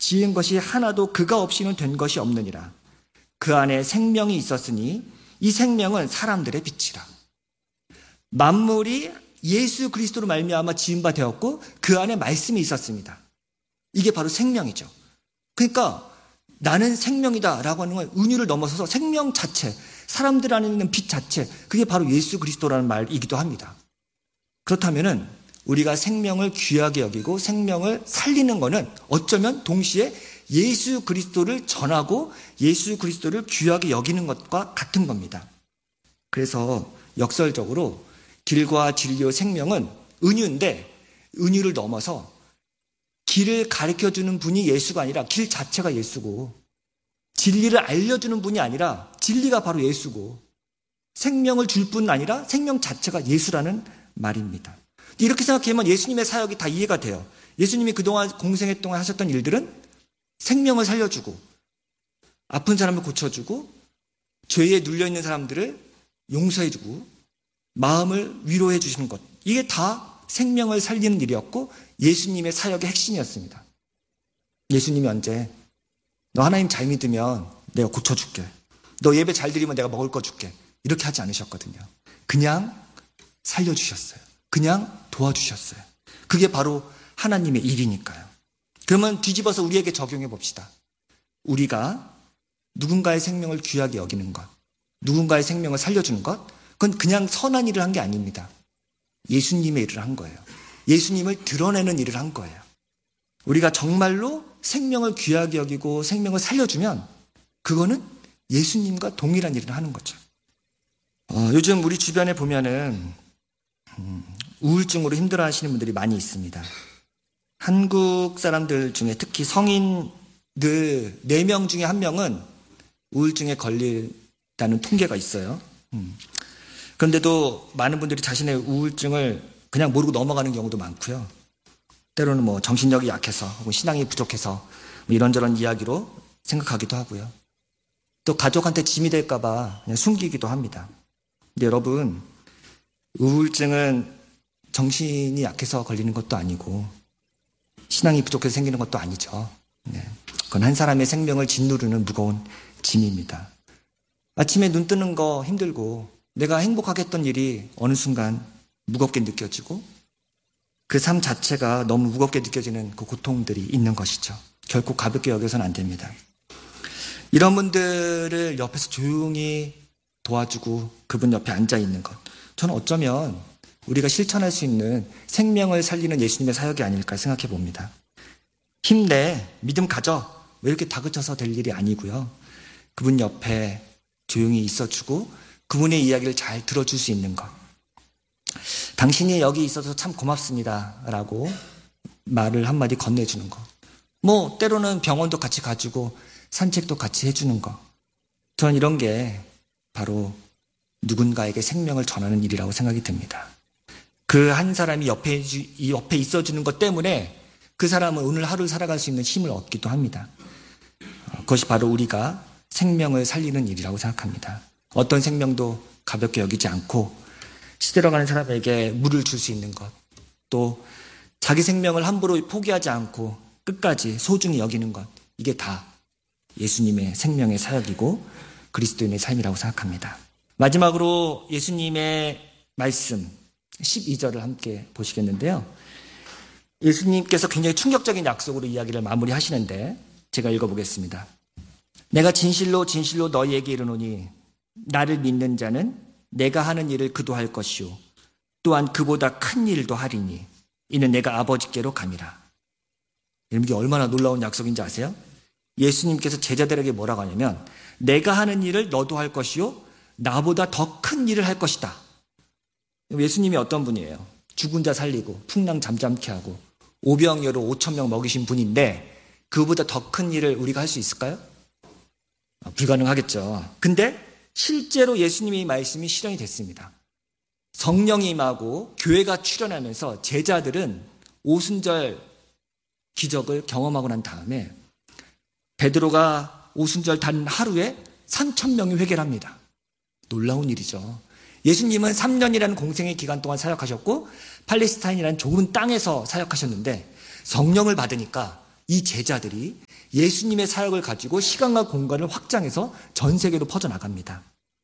지은 것이 하나도 그가 없이는 된 것이 없느니라. 그 안에 생명이 있었으니 이 생명은 사람들의 빛이라. 만물이 예수 그리스도로 말미암아 지은 바 되었고 그 안에 말씀이 있었습니다. 이게 바로 생명이죠. 그러니까 나는 생명이다 라고 하는 건 은유를 넘어서서 생명 자체, 사람들 안에 있는 빛 자체, 그게 바로 예수 그리스도라는 말이기도 합니다. 그렇다면은 우리가 생명을 귀하게 여기고 생명을 살리는 것은 어쩌면 동시에 예수 그리스도를 전하고 예수 그리스도를 귀하게 여기는 것과 같은 겁니다. 그래서 역설적으로 길과 진리와 생명은 은유인데 은유를 넘어서 길을 가르쳐주는 분이 예수가 아니라 길 자체가 예수고, 진리를 알려주는 분이 아니라 진리가 바로 예수고, 생명을 줄 뿐 아니라 생명 자체가 예수라는 말입니다. 이렇게 생각하면 예수님의 사역이 다 이해가 돼요. 예수님이 그동안 공생애 동안 하셨던 일들은 생명을 살려주고 아픈 사람을 고쳐주고 죄에 눌려있는 사람들을 용서해주고 마음을 위로해 주시는 것, 이게 다 생명을 살리는 일이었고 예수님의 사역의 핵심이었습니다. 예수님이 언제 너 하나님 잘 믿으면 내가 고쳐줄게, 너 예배 잘 드리면 내가 먹을 거 줄게, 이렇게 하지 않으셨거든요. 그냥 살려주셨어요. 그냥 도와주셨어요. 그게 바로 하나님의 일이니까요. 그러면 뒤집어서 우리에게 적용해 봅시다. 우리가 누군가의 생명을 귀하게 여기는 것, 누군가의 생명을 살려주는 것, 그건 그냥 선한 일을 한 게 아닙니다. 예수님의 일을 한 거예요. 예수님을 드러내는 일을 한 거예요. 우리가 정말로 생명을 귀하게 여기고 생명을 살려주면 그거는 예수님과 동일한 일을 하는 거죠. 요즘 우리 주변에 보면은 우울증으로 힘들어하시는 분들이 많이 있습니다. 한국 사람들 중에 특히 성인들 4명 중에 1명은 우울증에 걸린다는 통계가 있어요. 그런데도 많은 분들이 자신의 우울증을 그냥 모르고 넘어가는 경우도 많고요. 때로는 뭐 정신력이 약해서 혹은 신앙이 부족해서 뭐 이런저런 이야기로 생각하기도 하고요. 또 가족한테 짐이 될까 봐 그냥 숨기기도 합니다. 근데 여러분, 우울증은 정신이 약해서 걸리는 것도 아니고 신앙이 부족해서 생기는 것도 아니죠. 그건 한 사람의 생명을 짓누르는 무거운 짐입니다. 아침에 눈 뜨는 거 힘들고 내가 행복하게 했던 일이 어느 순간 무겁게 느껴지고 그 삶 자체가 너무 무겁게 느껴지는 그 고통들이 있는 것이죠. 결코 가볍게 여겨서는 안 됩니다. 이런 분들을 옆에서 조용히 도와주고 그분 옆에 앉아 있는 것, 저는 어쩌면 우리가 실천할 수 있는 생명을 살리는 예수님의 사역이 아닐까 생각해 봅니다. 힘내, 믿음 가져, 왜 이렇게 다그쳐서 될 일이 아니고요. 그분 옆에 조용히 있어주고 그분의 이야기를 잘 들어줄 수 있는 것. 당신이 여기 있어서 참 고맙습니다 라고 말을 한마디 건네주는 것. 뭐 때로는 병원도 같이 가주고 산책도 같이 해주는 것. 저는 이런 게 바로 누군가에게 생명을 전하는 일이라고 생각이 듭니다. 그 한 사람이 옆에 있어주는 것 때문에 그 사람은 오늘 하루를 살아갈 수 있는 힘을 얻기도 합니다. 그것이 바로 우리가 생명을 살리는 일이라고 생각합니다. 어떤 생명도 가볍게 여기지 않고 시들어가는 사람에게 물을 줄 수 있는 것, 또 자기 생명을 함부로 포기하지 않고 끝까지 소중히 여기는 것, 이게 다 예수님의 생명의 사역이고 그리스도인의 삶이라고 생각합니다. 마지막으로 예수님의 말씀 12절을 함께 보시겠는데요. 예수님께서 굉장히 충격적인 약속으로 이야기를 마무리하시는데 제가 읽어보겠습니다. 내가 진실로 진실로 너희에게 이르노니 나를 믿는 자는 내가 하는 일을 그도 할 것이요 또한 그보다 큰 일도 하리니 이는 내가 아버지께로 감이라. 여러분, 이게 얼마나 놀라운 약속인지 아세요? 예수님께서 제자들에게 뭐라고 하냐면 내가 하는 일을 너도 할 것이요 나보다 더 큰 일을 할 것이다. 예수님이 어떤 분이에요? 죽은 자 살리고 풍랑 잠잠케 하고 오병이어로 5,000명 먹이신 분인데 그보다 더 큰 일을 우리가 할 수 있을까요? 불가능하겠죠. 근데 실제로 예수님의 말씀이 실현이 됐습니다. 성령이 임하고 교회가 출현하면서 제자들은 오순절 기적을 경험하고 난 다음에 베드로가 오순절 단 하루에 3,000명이 회개를 합니다. 놀라운 일이죠. 예수님은 3년이라는 공생의 기간 동안 사역하셨고 팔레스타인이라는 좁은 땅에서 사역하셨는데 성령을 받으니까 이 제자들이 예수님의 사역을 가지고 시간과 공간을 확장해서 전 세계로 퍼져나갑니다.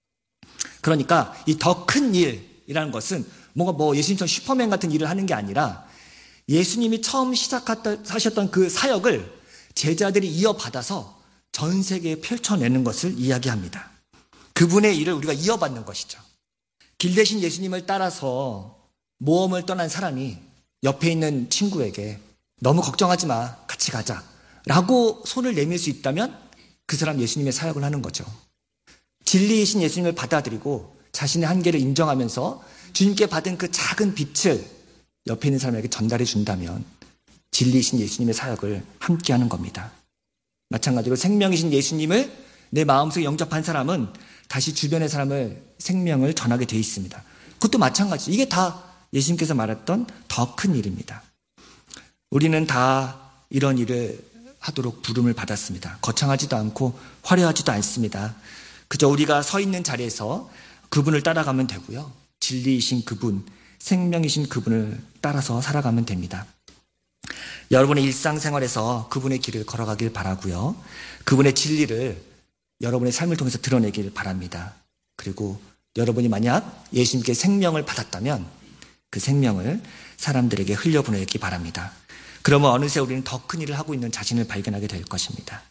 그러니까 이 더 큰 일이라는 것은 뭔가 뭐 예수님처럼 슈퍼맨 같은 일을 하는 게 아니라 예수님이 처음 시작하셨던 그 사역을 제자들이 이어받아서 전 세계에 펼쳐내는 것을 이야기합니다. 그분의 일을 우리가 이어받는 것이죠. 길 대신 예수님을 따라서 모험을 떠난 사람이 옆에 있는 친구에게 너무 걱정하지 마, 같이 가자 라고 손을 내밀 수 있다면 그 사람 예수님의 사역을 하는 거죠. 진리이신 예수님을 받아들이고 자신의 한계를 인정하면서 주님께 받은 그 작은 빛을 옆에 있는 사람에게 전달해 준다면 진리이신 예수님의 사역을 함께 하는 겁니다. 마찬가지로 생명이신 예수님을 내 마음속에 영접한 사람은 다시 주변의 사람을 생명을 전하게 돼 있습니다. 그것도 마찬가지. 이게 다 예수님께서 말했던 더 큰 일입니다. 우리는 다 이런 일을 하도록 부름을 받았습니다. 거창하지도 않고 화려하지도 않습니다. 그저 우리가 서 있는 자리에서 그분을 따라가면 되고요. 진리이신 그분, 생명이신 그분을 따라서 살아가면 됩니다. 여러분의 일상생활에서 그분의 길을 걸어가길 바라고요. 그분의 진리를 여러분의 삶을 통해서 드러내길 바랍니다. 그리고 여러분이 만약 예수님께 생명을 받았다면 그 생명을 사람들에게 흘려보내기 바랍니다. 그러면 어느새 우리는 더 큰 일을 하고 있는 자신을 발견하게 될 것입니다.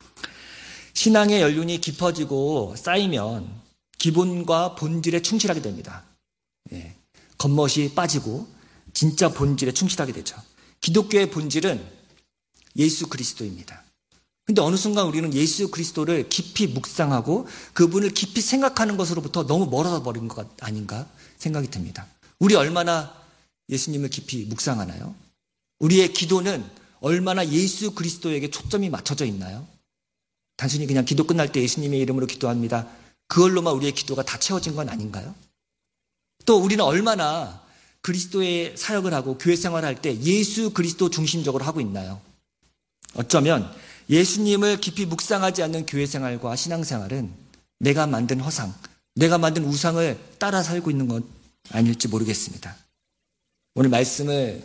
신앙의 연륜이 깊어지고 쌓이면 기본과 본질에 충실하게 됩니다. 겉멋이 빠지고 진짜 본질에 충실하게 되죠. 기독교의 본질은 예수 그리스도입니다. 근데 어느 순간 우리는 예수 그리스도를 깊이 묵상하고 그분을 깊이 생각하는 것으로부터 너무 멀어져 버린 것 아닌가 생각이 듭니다. 우리 얼마나 예수님을 깊이 묵상하나요? 우리의 기도는 얼마나 예수 그리스도에게 초점이 맞춰져 있나요? 단순히 그냥 기도 끝날 때 예수님의 이름으로 기도합니다. 그걸로만 우리의 기도가 다 채워진 건 아닌가요? 또 우리는 얼마나 그리스도의 사역을 하고 교회 생활을 할 때 예수 그리스도 중심적으로 하고 있나요? 어쩌면 예수님을 깊이 묵상하지 않는 교회 생활과 신앙생활은 내가 만든 허상, 내가 만든 우상을 따라 살고 있는 것 아닐지 모르겠습니다. 오늘 말씀을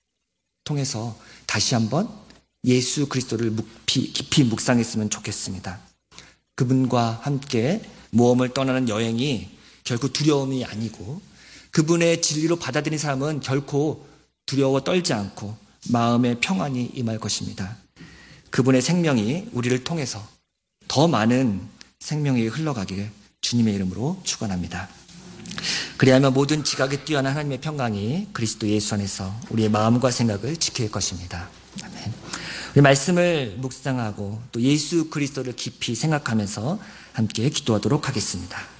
통해서 다시 한번 예수 그리스도를 깊이 묵상했으면 좋겠습니다. 그분과 함께 모험을 떠나는 여행이 결코 두려움이 아니고 그분의 진리로 받아들인 사람은 결코 두려워 떨지 않고 마음의 평안이 임할 것입니다. 그분의 생명이 우리를 통해서 더 많은 생명이 흘러가길 주님의 이름으로 축원합니다. 그리하면 모든 지각에 뛰어난 하나님의 평강이 그리스도 예수 안에서 우리의 마음과 생각을 지킬 것입니다. 아멘. 우리 말씀을 묵상하고 또 예수 그리스도를 깊이 생각하면서 함께 기도하도록 하겠습니다.